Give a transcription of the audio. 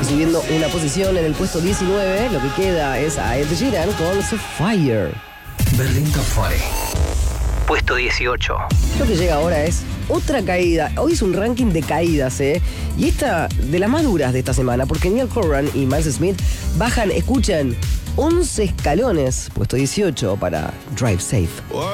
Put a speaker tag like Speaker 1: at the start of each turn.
Speaker 1: subiendo una posición en el puesto 19. Lo que queda es a Ed Sheeran con Sapphire.
Speaker 2: Berlín Top 40. Puesto 18.
Speaker 1: Lo que llega ahora es otra caída. Hoy es un ranking de caídas, y esta de las más duras de esta semana, porque Niall Horan y Miles Smith bajan, escuchan, 11 escalones. Puesto 18 para Drive Safe.